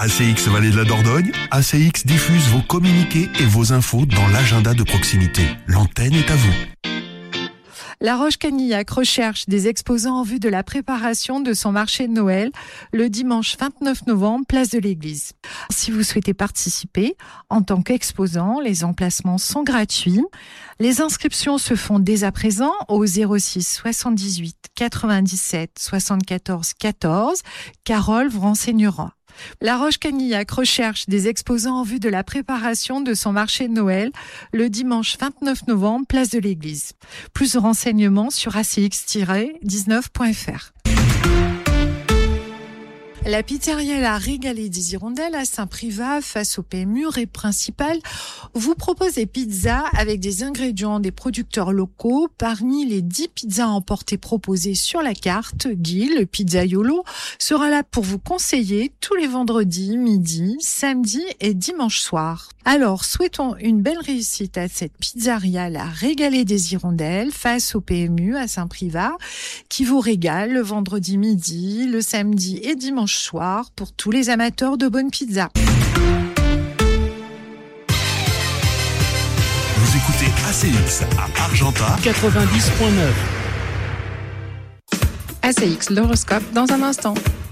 ACX Vallée de la Dordogne, ACX diffuse vos communiqués et vos infos dans l'agenda de proximité. L'antenne est à vous. La Roche-Canillac recherche des exposants en vue de la préparation de son marché de Noël le dimanche 29 novembre, place de l'Église. Si vous souhaitez participer en tant qu'exposant, les emplacements sont gratuits. Les inscriptions se font dès à présent au 06 78 97 74 14. Carole vous renseignera. La Roche-Canillac recherche des exposants en vue de la préparation de son marché de Noël le dimanche 29 novembre, place de l'Église. Plus de renseignements sur acx-19.fr. La pizzeria La Régalée des Hirondelles à Saint-Privat, face au PMU principal, vous propose des pizzas avec des ingrédients des producteurs locaux. Parmi les 10 pizzas emportées proposées sur la carte, Guy, le pizzaiolo, sera là pour vous conseiller tous les vendredis, midi, samedi et dimanche soir. Alors, souhaitons une belle réussite à cette pizzeria La Régalée des Hirondelles, face au PMU à Saint-Privat, qui vous régale le vendredi midi, le samedi et dimanche soir pour tous les amateurs de bonne pizza. Vous écoutez ACX à Argentat 90.9. ACX, l'horoscope dans un instant.